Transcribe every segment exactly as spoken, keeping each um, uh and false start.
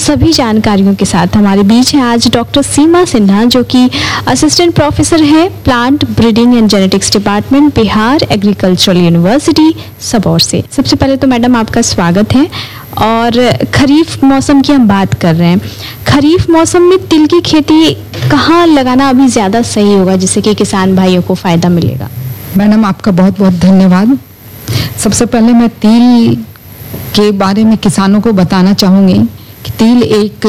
सभी जानकारियों के साथ हमारे बीच है आज डॉक्टर सीमा सिन्हा, जो कि असिस्टेंट प्रोफेसर है plant breeding and genetics department, Bihar agricultural university Sabour से। सबसे पहले तो मैडम आपका स्वागत है। और खरीफ मौसम की हम बात कर रहे हैं, खरीफ मौसम में तिल की खेती कहाँ लगाना अभी ज़्यादा सही होगा जिससे कि किसान भाइयों को फ़ायदा मिलेगा? मैडम आपका बहुत बहुत धन्यवाद। सबसे पहले मैं तिल के बारे में किसानों को बताना चाहूँगी कि तिल एक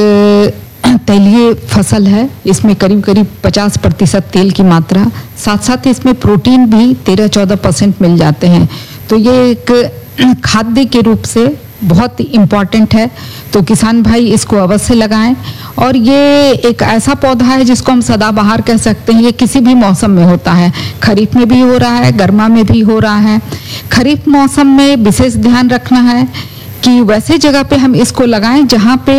तैलीय फसल है। इसमें करीब करीब पचास प्रतिशत तेल की मात्रा, साथ साथ इसमें प्रोटीन भी तेरह चौदह परसेंट मिल जाते हैं। तो ये एक खाद्य के रूप से बहुत इम्पॉर्टेंट है, तो किसान भाई इसको अवश्य लगाएं। और ये एक ऐसा पौधा है जिसको हम सदाबहार कह सकते हैं। ये किसी भी मौसम में होता है, खरीफ में भी हो रहा है, गर्मा में भी हो रहा है। खरीफ मौसम में विशेष ध्यान रखना है कि वैसे जगह पे हम इसको लगाएं जहाँ पे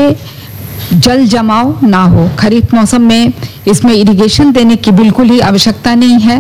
जल जमाव ना हो। खरीफ मौसम में इसमें इरिगेशन देने की बिल्कुल ही आवश्यकता नहीं है।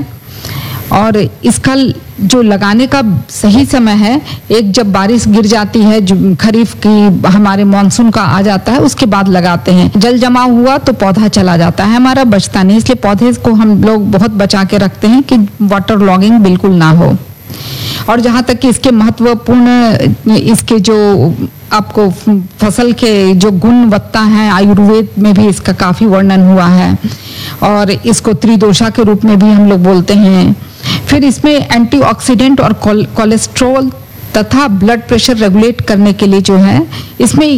और इसका जो लगाने का सही समय है, एक जब बारिश गिर जाती है, जो खरीफ की हमारे मानसून का आ जाता है, उसके बाद लगाते हैं। जल जमाव हुआ तो पौधा चला जाता है, हमारा बचता नहीं। इसलिए पौधे को हम लोग बहुत बचा के रखते हैं कि वाटर लॉगिंग बिल्कुल ना हो। और जहाँ तक कि इसके महत्वपूर्ण इसके जो आपको फसल के जो गुणवत्ता है, आयुर्वेद में भी इसका काफ़ी वर्णन हुआ है और इसको त्रिदोषा के रूप में भी हम लोग बोलते हैं। फिर इसमें एंटीऑक्सीडेंट और कोलेस्ट्रॉल तथा ब्लड प्रेशर रेगुलेट करने के लिए जो है इसमें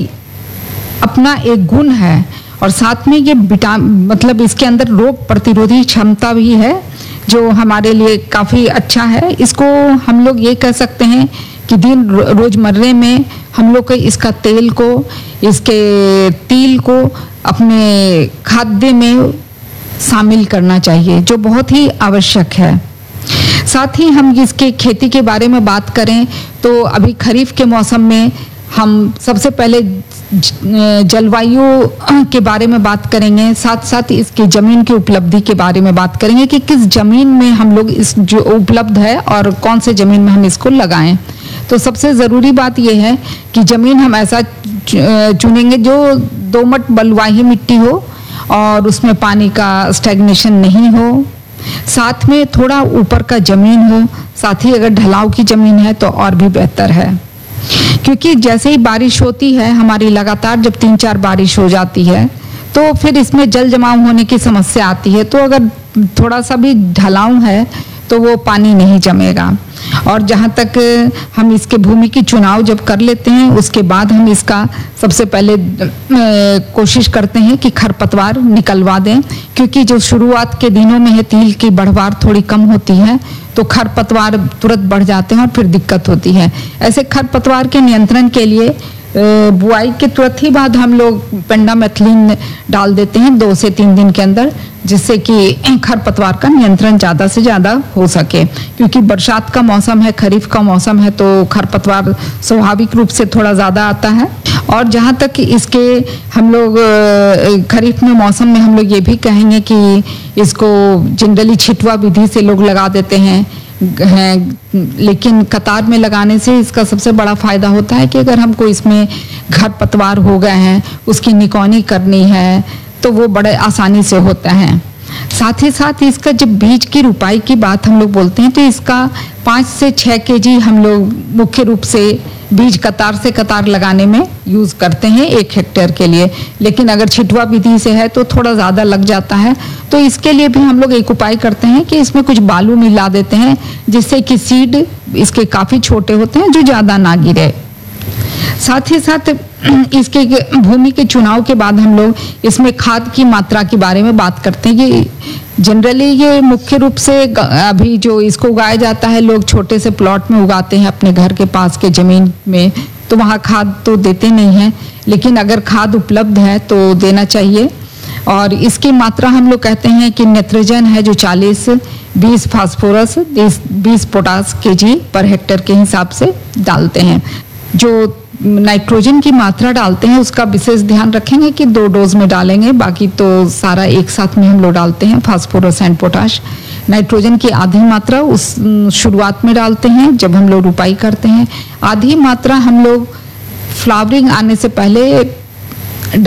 अपना एक गुण है। और साथ में ये विटामिन मतलब इसके अंदर रोग प्रतिरोधी क्षमता भी है, जो हमारे लिए काफ़ी अच्छा है। इसको हम लोग ये कह सकते हैं कि दिन रोजमर्रे में हम लोग को इसका तेल को, इसके तिल को अपने खाद्य में शामिल करना चाहिए, जो बहुत ही आवश्यक है। साथ ही हम इसके खेती के बारे में बात करें तो अभी खरीफ के मौसम में हम सबसे पहले जलवायु के बारे में बात करेंगे, साथ साथ इसकी ज़मीन की उपलब्धि के बारे में बात करेंगे कि किस ज़मीन में हम लोग इस जो उपलब्ध है और कौन से ज़मीन में हम इसको लगाएं। तो सबसे ज़रूरी बात यह है कि ज़मीन हम ऐसा चुनेंगे जो दोमट बलुआही मिट्टी हो और उसमें पानी का स्टैग्नेशन नहीं हो, साथ में थोड़ा ऊपर का ज़मीन हो, साथ ही अगर ढलाव की ज़मीन है तो और भी बेहतर है। क्योंकि जैसे ही बारिश होती है हमारी, लगातार जब तीन चार बारिश हो जाती है तो फिर इसमें जल जमाव होने की समस्या आती है। तो अगर थोड़ा सा भी ढलाव है तो वो पानी नहीं जमेगा। और जहाँ तक हम इसके भूमि की चुनाव जब कर लेते हैं उसके बाद हम इसका सबसे पहले कोशिश करते हैं कि खरपतवार निकलवा दें, क्योंकि जो शुरुआत के दिनों में है तिल की बढ़वार थोड़ी कम होती है तो खरपतवार तुरंत बढ़ जाते हैं और फिर दिक्कत होती है। ऐसे खरपतवार के नियंत्रण के लिए बुआई के तुरंत ही बाद हम लोग पेंडामेथिलिन डाल देते हैं दो से तीन दिन के अंदर, जिससे कि खरपतवार का नियंत्रण ज़्यादा से ज़्यादा हो सके। क्योंकि बरसात का मौसम है, खरीफ का मौसम है, तो खरपतवार स्वाभाविक रूप से थोड़ा ज़्यादा आता है। और जहाँ तक इसके हम लोग खरीफ में मौसम में हम लोग ये भी कहेंगे कि इसको जनरली छिटवा विधि से लोग लगा देते हैं हैं, लेकिन कतार में लगाने से इसका सबसे बड़ा फ़ायदा होता है कि अगर हमको इसमें खरपतवार हो गए हैं, उसकी निकौनी करनी है तो वो बड़े आसानी से होता है। साथ ही साथ इसका जब बीज की रुपाई की बात हम लोग बोलते हैं तो इसका पाँच से छः केजी हम लोग मुख्य रूप से बीज कतार से कतार लगाने में यूज़ करते हैं एक हेक्टेयर के लिए। लेकिन अगर छिटवा विधि से है तो थोड़ा ज़्यादा लग जाता है। तो इसके लिए भी हम लोग एक उपाय करते हैं कि इसमें कुछ बालू मिला देते हैं, जिससे कि सीड इसके काफ़ी छोटे होते हैं जो ज़्यादा ना गिरे। साथ ही साथ इसके भूमि के चुनाव के बाद हम लोग इसमें खाद की मात्रा के बारे में बात करते हैं कि जनरली ये मुख्य रूप से अभी जो इसको उगाया जाता है, लोग छोटे से प्लॉट में उगाते हैं अपने घर के पास के ज़मीन में, तो वहाँ खाद तो देते नहीं हैं, लेकिन अगर खाद उपलब्ध है तो देना चाहिए। और इसकी मात्रा हम लोग कहते हैं कि नाइट्रोजन है जो चालीस, बीस फास्फोरस, बीस पोटास केजी पर हेक्टेयर के हिसाब से डालते हैं। जो नाइट्रोजन की मात्रा डालते हैं उसका विशेष ध्यान रखेंगे कि दो डोज में डालेंगे, बाकी तो सारा एक साथ में हम लोग डालते हैं फास्फोरस एंड पोटाश। नाइट्रोजन की आधी मात्रा उस शुरुआत में डालते हैं जब हम लोग रुपाई करते हैं, आधी मात्रा हम लोग फ्लावरिंग आने से पहले